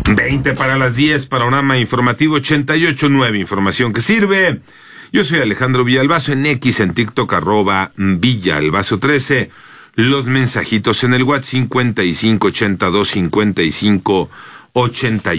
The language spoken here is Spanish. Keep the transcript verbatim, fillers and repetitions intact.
veinte para las diez, panorama informativo ochenta y ocho nueve, información que sirve. Yo soy Alejandro Villalbazo, en X, en TikTok, arroba Villalbazo trece. Los mensajitos en el WhatsApp cincuenta y cinco ochenta y dos cincuenta y cinco ochenta y uno.